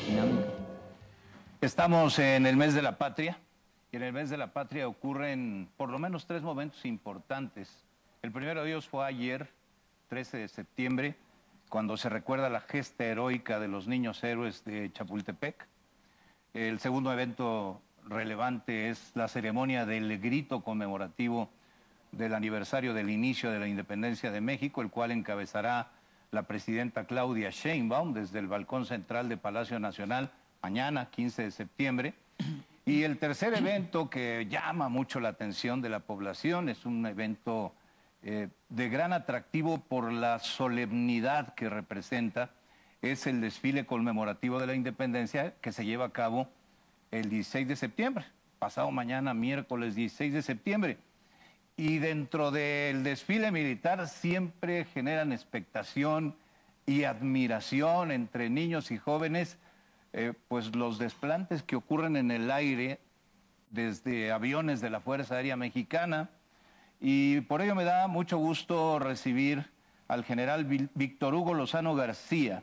dinámica. Estamos en el mes de la patria y en el mes de la patria ocurren por lo menos 3 momentos importantes. El primero de ellos fue ayer, 13 de septiembre, cuando se recuerda la gesta heroica de los niños héroes de Chapultepec. El segundo evento relevante es la ceremonia del grito conmemorativo del aniversario del inicio de la independencia de México, el cual encabezará la presidenta Claudia Sheinbaum desde el balcón central de Palacio Nacional, mañana, 15 de septiembre. Y el tercer evento que llama mucho la atención de la población es un evento de gran atractivo por la solemnidad que representa, es el desfile conmemorativo de la independencia que se lleva a cabo el 16 de septiembre, pasado mañana, miércoles 16 de septiembre. Y dentro del desfile militar siempre generan expectación y admiración entre niños y jóvenes, pues los desplantes que ocurren en el aire desde aviones de la Fuerza Aérea Mexicana. Y por ello me da mucho gusto recibir al general Víctor Hugo Lozano García,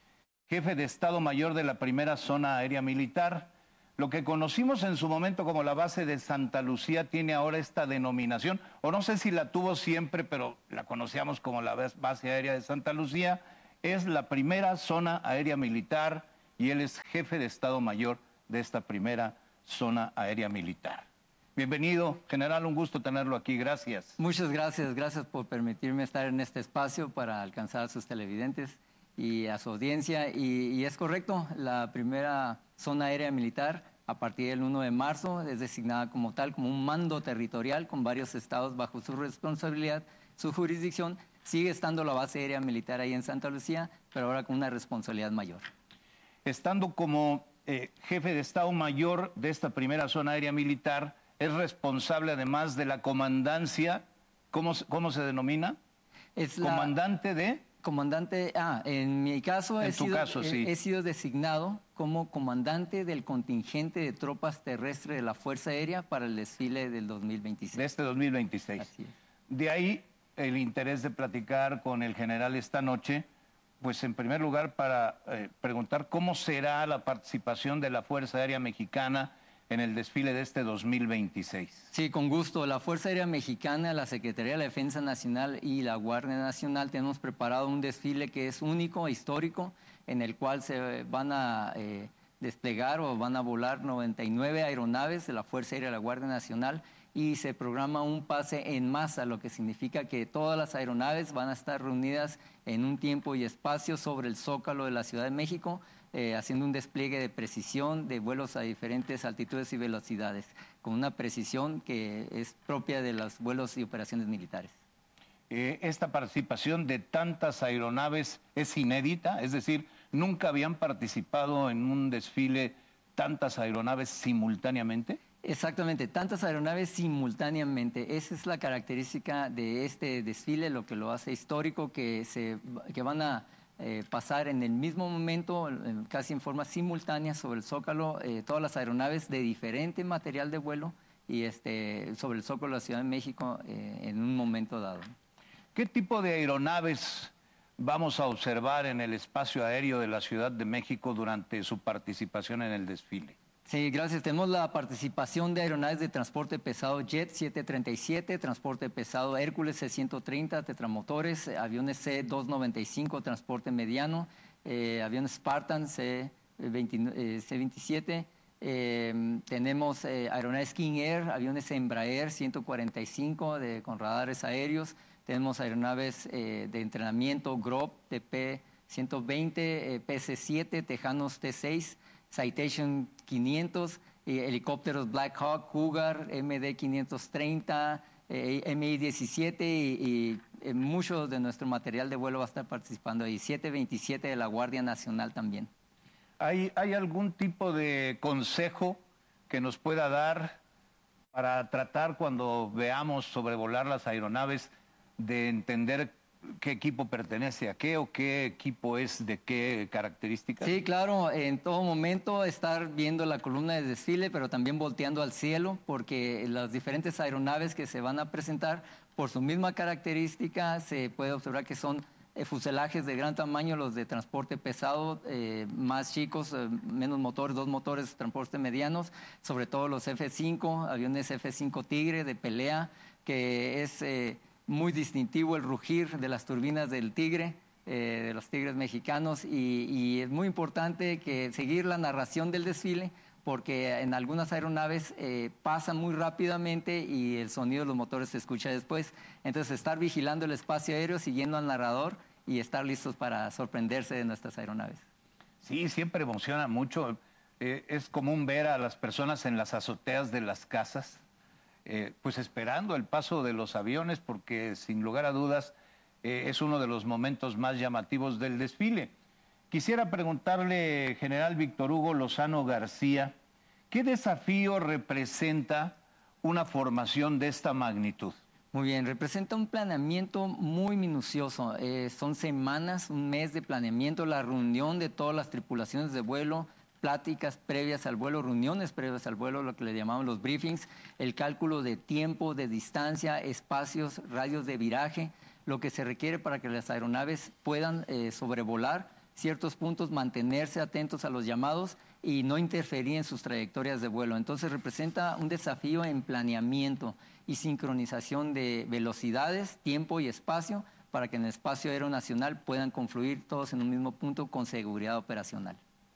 jefe de Estado Mayor de la Primera Zona Aérea Militar. Lo que conocimos en su momento como la base de Santa Lucía tiene ahora esta denominación, o no sé si la tuvo siempre, pero la conocíamos como la base aérea de Santa Lucía. Es la Primera Zona Aérea Militar y él es jefe de Estado Mayor de esta Primera Zona Aérea Militar. Bienvenido, general, un gusto tenerlo aquí, gracias. Muchas gracias, gracias por permitirme estar en este espacio para alcanzar a sus televidentes y a su audiencia. Y es correcto, la Primera Zona Aérea Militar, a partir del 1 de marzo, es designada como tal, como un mando territorial con varios estados bajo su responsabilidad, su jurisdicción. Sigue estando la base aérea militar ahí en Santa Lucía, pero ahora con una responsabilidad mayor. Estando como jefe de Estado Mayor de esta Primera Zona Aérea Militar, es responsable además de la comandancia, ¿cómo se denomina? Es comandante de... Comandante, en mi caso, he sido designado como comandante del contingente de tropas terrestres de la Fuerza Aérea para el desfile del 2026. De este 2026. Así es. De ahí el interés de platicar con el general esta noche, pues en primer lugar para preguntar cómo será la participación de la Fuerza Aérea Mexicana en el desfile de este 2026. Sí, con gusto. La Fuerza Aérea Mexicana, la Secretaría de la Defensa Nacional y la Guardia Nacional tenemos preparado un desfile que es único, histórico, en el cual se van a desplegar o van a volar 99 aeronaves de la Fuerza Aérea y la Guardia Nacional y se programa un pase en masa, lo que significa que todas las aeronaves van a estar reunidas en un tiempo y espacio sobre el Zócalo de la Ciudad de México, haciendo un despliegue de precisión de vuelos a diferentes altitudes y velocidades, con una precisión que es propia de los vuelos y operaciones militares. Esta participación de tantas aeronaves es inédita, es decir, nunca habían participado en un desfile tantas aeronaves simultáneamente. Exactamente, tantas aeronaves simultáneamente. Esa es la característica de este desfile, lo que lo hace histórico, que van a pasar en el mismo momento, casi en forma simultánea, sobre el Zócalo, todas las aeronaves de diferente material de vuelo y sobre el Zócalo de la Ciudad de México en un momento dado. ¿Qué tipo de aeronaves vamos a observar en el espacio aéreo de la Ciudad de México durante su participación en el desfile? Sí, gracias. Tenemos la participación de aeronaves de transporte pesado Jet 737, transporte pesado Hércules C-130, tetramotores, aviones C-295, transporte mediano, aviones Spartan C-27, tenemos aeronaves King Air, aviones Embraer 145 con radares aéreos, tenemos aeronaves de entrenamiento Grob TP-120, PC-7, Tejanos T-6, Citation 500, helicópteros Black Hawk, Cougar, MD-530, Mi-17 y mucho de nuestro material de vuelo va a estar participando ahí. 727 de la Guardia Nacional también. ¿Hay algún tipo de consejo que nos pueda dar para tratar cuando veamos sobrevolar las aeronaves de entender qué equipo pertenece a qué o qué equipo es de qué características? Sí, claro, en todo momento estar viendo la columna de desfile, pero también volteando al cielo, porque las diferentes aeronaves que se van a presentar, por su misma característica, se puede observar que son fuselajes de gran tamaño, los de transporte pesado, más chicos, menos motores, 2 motores, transporte medianos, sobre todo los F-5, aviones F-5 Tigre de pelea, que es muy distintivo el rugir de las turbinas del Tigre, de los Tigres mexicanos, y es muy importante que seguir la narración del desfile, porque en algunas aeronaves pasa muy rápidamente y el sonido de los motores se escucha después. Entonces, estar vigilando el espacio aéreo, siguiendo al narrador y estar listos para sorprenderse de nuestras aeronaves. Sí, siempre emociona mucho. Es común ver a las personas en las azoteas de las casas, pues esperando el paso de los aviones, porque sin lugar a dudas es uno de los momentos más llamativos del desfile. Quisiera preguntarle, general Víctor Hugo Lozano García, ¿qué desafío representa una formación de esta magnitud? Muy bien, representa un planeamiento muy minucioso. Son semanas, un mes de planeamiento, la reunión de todas las tripulaciones de vuelo, pláticas previas al vuelo, reuniones previas al vuelo, lo que le llamamos los briefings, el cálculo de tiempo, de distancia, espacios, radios de viraje, lo que se requiere para que las aeronaves puedan sobrevolar ciertos puntos, mantenerse atentos a los llamados y no interferir en sus trayectorias de vuelo. Entonces representa un desafío en planeamiento y sincronización de velocidades, tiempo y espacio para que en el espacio aéreo nacional puedan confluir todos en un mismo punto con seguridad operacional.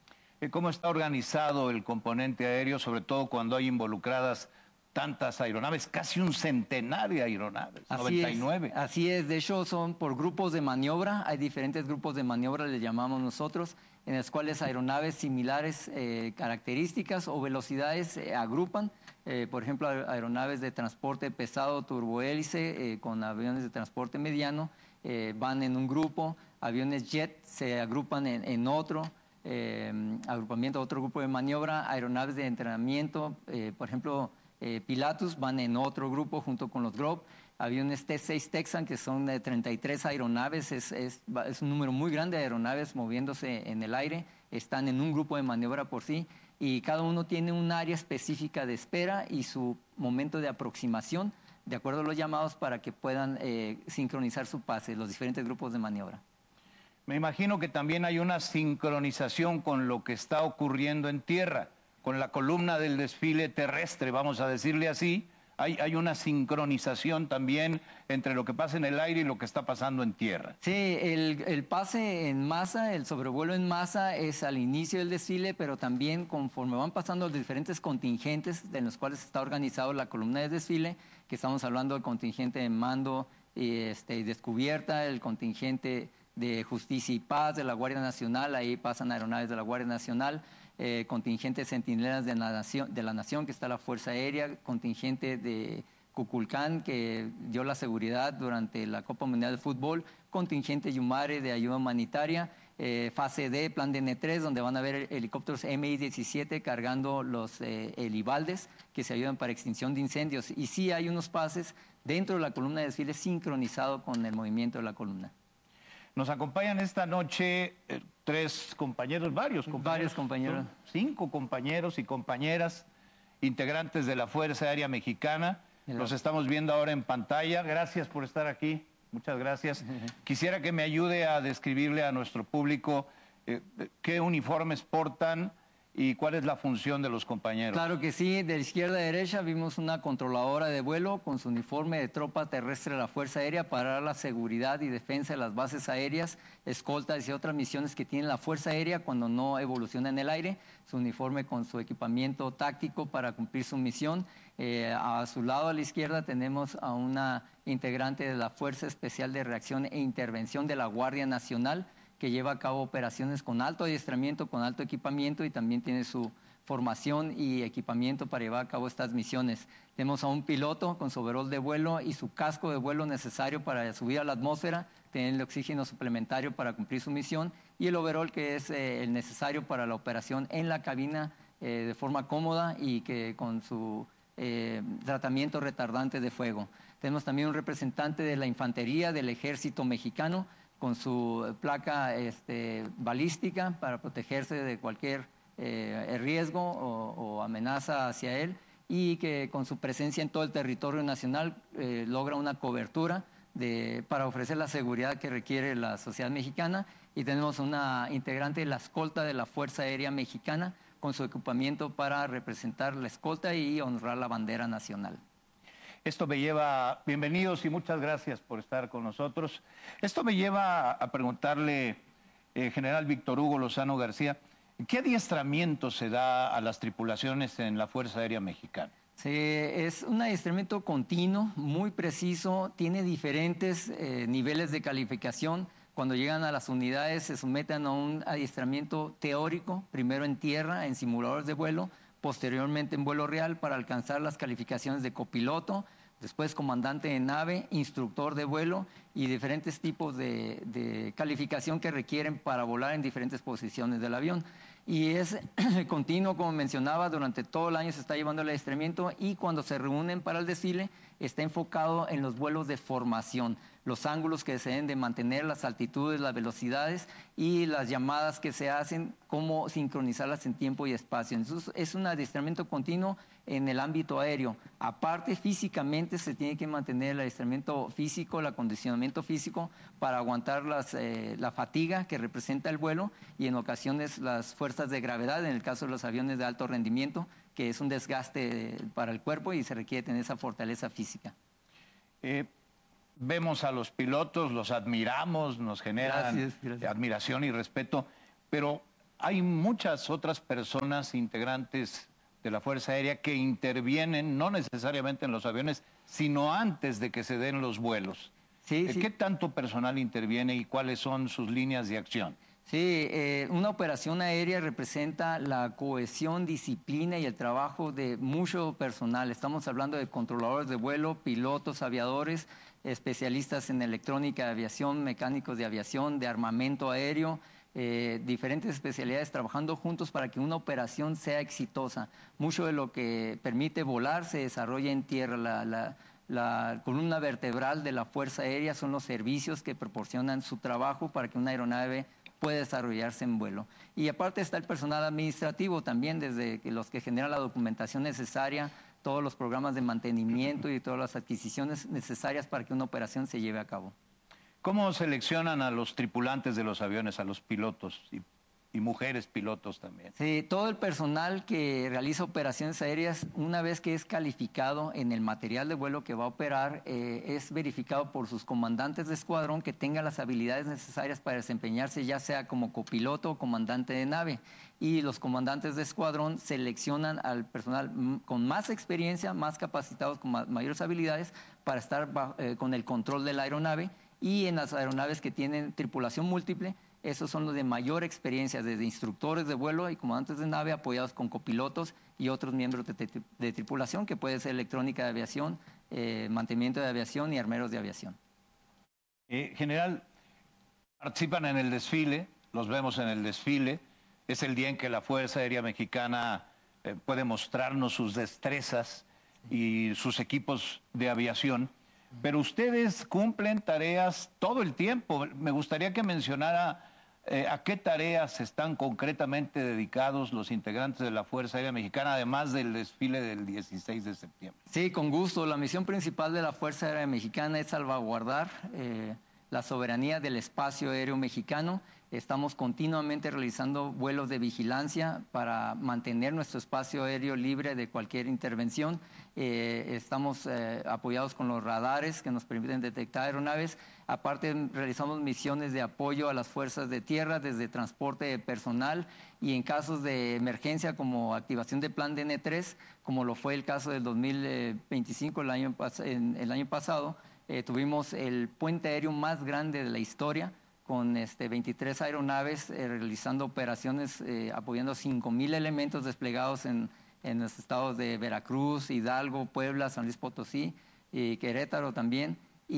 ¿Cómo está organizado el componente aéreo, sobre todo cuando hay involucradas tantas aeronaves, casi un centenar de aeronaves, 99? Así es, de hecho son por grupos de maniobra, hay diferentes grupos de maniobra, les llamamos nosotros, en los cuales aeronaves similares, características o velocidades se agrupan. Por ejemplo, aeronaves de transporte pesado turbohélice con aviones de transporte mediano van en un grupo, aviones jet se agrupan en otro. Agrupamiento, otro grupo de maniobra, aeronaves de entrenamiento, por ejemplo, Pilatus van en otro grupo junto con los Grove, aviones T-6 Texan, que son de 33 aeronaves, es un número muy grande de aeronaves moviéndose en el aire, están en un grupo de maniobra por sí, y cada uno tiene un área específica de espera y su momento de aproximación, de acuerdo a los llamados, para que puedan sincronizar su pase, los diferentes grupos de maniobra. Me imagino que también hay una sincronización con lo que está ocurriendo en tierra, con la columna del desfile terrestre, vamos a decirle así. Hay una sincronización también entre lo que pasa en el aire y lo que está pasando en tierra. Sí, el pase en masa, el sobrevuelo en masa es al inicio del desfile, pero también conforme van pasando los diferentes contingentes en los cuales está organizado la columna de desfile, que estamos hablando del contingente de mando y descubierta, el contingente de Justicia y Paz de la Guardia Nacional, ahí pasan aeronaves de la Guardia Nacional, contingente de centinelas de la Nación, que está la Fuerza Aérea, contingente de Cuculcán, que dio la seguridad durante la Copa Mundial de Fútbol, contingente Yumare de ayuda humanitaria, fase D, plan de N3, donde van a haber helicópteros Mi-17 cargando los helibaldes que se ayudan para extinción de incendios. Y sí hay unos pases dentro de la columna de desfile sincronizado con el movimiento de la columna. Nos acompañan esta noche varios compañeros. Varios compañeros. 5 compañeros y compañeras integrantes de la Fuerza Aérea Mexicana. Los estamos viendo ahora en pantalla. Gracias por estar aquí. Muchas gracias. Quisiera que me ayude a describirle a nuestro público qué uniformes portan y cuál es la función de los compañeros. Claro que sí, de izquierda a derecha vimos una controladora de vuelo con su uniforme de tropa terrestre de la Fuerza Aérea para la seguridad y defensa de las bases aéreas, escoltas y otras misiones que tiene la Fuerza Aérea cuando no evoluciona en el aire, su uniforme con su equipamiento táctico para cumplir su misión. A su lado a la izquierda tenemos a una integrante de la Fuerza Especial de Reacción e Intervención de la Guardia Nacional, que lleva a cabo operaciones con alto adiestramiento, con alto equipamiento y también tiene su formación y equipamiento para llevar a cabo estas misiones. Tenemos a un piloto con su overol de vuelo y su casco de vuelo necesario para subir a la atmósfera, tener el oxígeno suplementario para cumplir su misión y el overol que es el necesario para la operación en la cabina de forma cómoda y que con su tratamiento retardante de fuego. Tenemos también un representante de la infantería del Ejército Mexicano con su placa balística para protegerse de cualquier riesgo o amenaza hacia él y que con su presencia en todo el territorio nacional logra una cobertura para ofrecer la seguridad que requiere la sociedad mexicana, y tenemos una integrante de la escolta de la Fuerza Aérea Mexicana con su equipamiento para representar la escolta y honrar la bandera nacional. Esto me lleva, bienvenidos y muchas gracias por estar con nosotros. Esto me lleva a preguntarle, General Víctor Hugo Lozano García, ¿qué adiestramiento se da a las tripulaciones en la Fuerza Aérea Mexicana? Sí, es un adiestramiento continuo, muy preciso, tiene diferentes niveles de calificación. Cuando llegan a las unidades se someten a un adiestramiento teórico, primero en tierra, en simuladores de vuelo, posteriormente en vuelo real para alcanzar las calificaciones de copiloto, después comandante de nave, instructor de vuelo y diferentes tipos de calificación que requieren para volar en diferentes posiciones del avión. Y es continuo, como mencionaba, durante todo el año se está llevando el adiestramiento, y cuando se reúnen para el desfile está enfocado en los vuelos de formación, los ángulos que se deben de mantener, las altitudes, las velocidades y las llamadas que se hacen, cómo sincronizarlas en tiempo y espacio. Entonces es un adiestramiento continuo en el ámbito aéreo. Aparte, físicamente se tiene que mantener el adiestramiento físico, el acondicionamiento físico para aguantar la fatiga que representa el vuelo, y en ocasiones las fuerzas de gravedad, en el caso de los aviones de alto rendimiento, que es un desgaste para el cuerpo y se requiere tener esa fortaleza física. Vemos a los pilotos, los admiramos, nos generan admiración y respeto, pero hay muchas otras personas integrantes de la Fuerza Aérea que intervienen, no necesariamente en los aviones, sino antes de que se den los vuelos. Sí. ¿Qué tanto personal interviene y cuáles son sus líneas de acción? Sí, una operación aérea representa la cohesión, disciplina y el trabajo de mucho personal. Estamos hablando de controladores de vuelo, pilotos, aviadores, especialistas en electrónica de aviación, mecánicos de aviación, de armamento aéreo, diferentes especialidades trabajando juntos para que una operación sea exitosa. Mucho de lo que permite volar se desarrolla en tierra. La columna vertebral de la Fuerza Aérea son los servicios que proporcionan su trabajo para que una aeronave puede desarrollarse en vuelo. Y aparte está el personal administrativo también, desde los que generan la documentación necesaria, todos los programas de mantenimiento y todas las adquisiciones necesarias para que una operación se lleve a cabo. ¿Cómo seleccionan a los tripulantes de los aviones, a los pilotos y mujeres pilotos también? Sí, todo el personal que realiza operaciones aéreas, una vez que es calificado en el material de vuelo que va a operar, es verificado por sus comandantes de escuadrón que tengan las habilidades necesarias para desempeñarse, ya sea como copiloto o comandante de nave. Y los comandantes de escuadrón seleccionan al personal con más experiencia, más capacitados, con mayores habilidades para estar con el control de la aeronave. Y en las aeronaves que tienen tripulación múltiple, esos son los de mayor experiencia, desde instructores de vuelo y comandantes de nave apoyados con copilotos y otros miembros de tripulación, que puede ser electrónica de aviación, mantenimiento de aviación y armeros de aviación. General, participan en el desfile, los vemos en el desfile. Es el día en que la Fuerza Aérea Mexicana puede mostrarnos sus destrezas y sus equipos de aviación. Pero ustedes cumplen tareas todo el tiempo. Me gustaría que mencionara a qué tareas están concretamente dedicados los integrantes de la Fuerza Aérea Mexicana, además del desfile del 16 de septiembre. Sí, con gusto. La misión principal de la Fuerza Aérea Mexicana es salvaguardar la soberanía del espacio aéreo mexicano. Estamos continuamente realizando vuelos de vigilancia para mantener nuestro espacio aéreo libre de cualquier intervención. Estamos apoyados con los radares que nos permiten detectar aeronaves. Aparte, realizamos misiones de apoyo a las fuerzas de tierra, desde transporte de personal y en casos de emergencia como activación de plan DN3, como lo fue el caso del 2025, el año pasado. Tuvimos el puente aéreo más grande de la historia, con 23 aeronaves realizando operaciones, apoyando 5,000 elementos desplegados en los estados de Veracruz, Hidalgo, Puebla, San Luis Potosí y Querétaro también.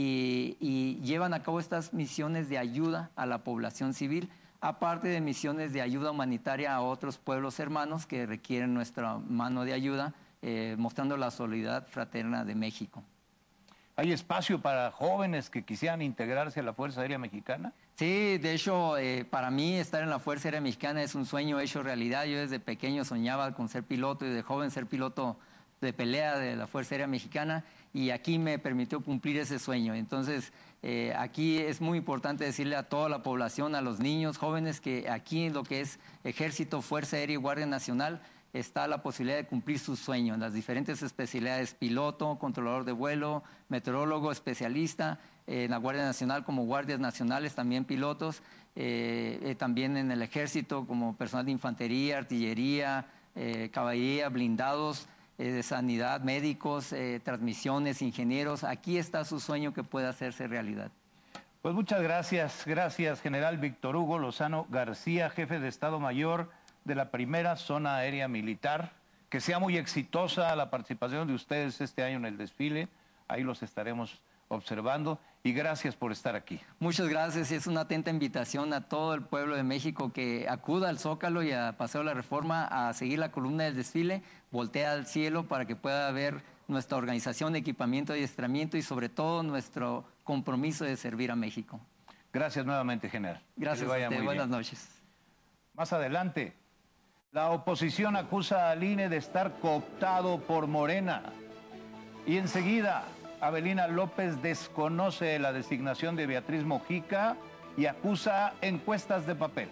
Y llevan a cabo estas misiones de ayuda a la población civil, aparte de misiones de ayuda humanitaria a otros pueblos hermanos que requieren nuestra mano de ayuda, mostrando la solidaridad fraterna de México. ¿Hay espacio para jóvenes que quisieran integrarse a la Fuerza Aérea Mexicana? Sí, de hecho, para mí estar en la Fuerza Aérea Mexicana es un sueño hecho realidad. Yo desde pequeño soñaba con ser piloto y de joven ser piloto de pelea de la Fuerza Aérea Mexicana, y aquí me permitió cumplir ese sueño. Entonces, aquí es muy importante decirle a toda la población, a los niños, jóvenes, que aquí en lo que es Ejército, Fuerza Aérea y Guardia Nacional está la posibilidad de cumplir su sueño en las diferentes especialidades: piloto, controlador de vuelo, meteorólogo, especialista, en la Guardia Nacional como guardias nacionales, también pilotos, también en el Ejército como personal de infantería, artillería, caballería, blindados, de sanidad, médicos, transmisiones, ingenieros. Aquí está su sueño que puede hacerse realidad. Pues muchas gracias, General Víctor Hugo Lozano García, jefe de Estado Mayor de la Primera Zona Aérea Militar. Que sea muy exitosa la participación de ustedes este año en el desfile, ahí los estaremos observando, y gracias por estar aquí. Muchas gracias, y es una atenta invitación a todo el pueblo de México que acuda al Zócalo y a Paseo de la Reforma a seguir la columna del desfile, voltea al cielo para que pueda ver nuestra organización, equipamiento y adiestramiento, y sobre todo nuestro compromiso de servir a México. Gracias nuevamente, general. Gracias a usted, buenas noches. Más adelante, la oposición acusa al INE de estar cooptado por Morena, y enseguida Avelina López desconoce la designación de Beatriz Mojica y acusa encuestas de papel.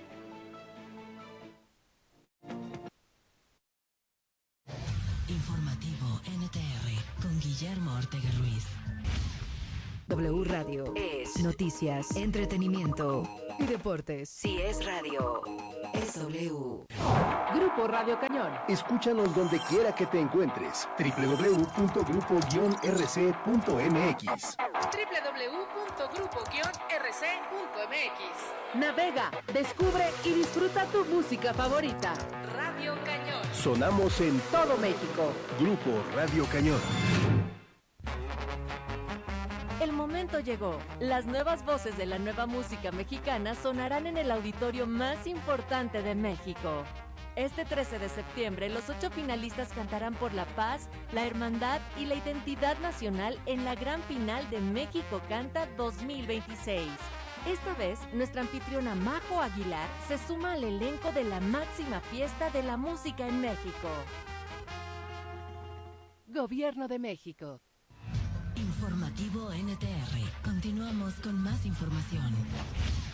Informativo NTR con Guillermo Ortega Ruiz. W Radio es noticias, entretenimiento y deportes. Si es radio, es W. Grupo Radio Cañón. Escúchanos donde quiera que te encuentres. www.grupo-rc.mx. www.grupo-rc.mx. Navega, descubre y disfruta tu música favorita. Radio Cañón. Sonamos en todo México. Grupo Radio Cañón. El momento llegó. Las nuevas voces de la nueva música mexicana sonarán en el auditorio más importante de México. Este 13 de septiembre, los 8 finalistas cantarán por la paz, la hermandad y la identidad nacional en la gran final de México Canta 2026. Esta vez, nuestra anfitriona Majo Aguilar se suma al elenco de la máxima fiesta de la música en México. Gobierno de México. Informativo NTR. Continuamos con más información.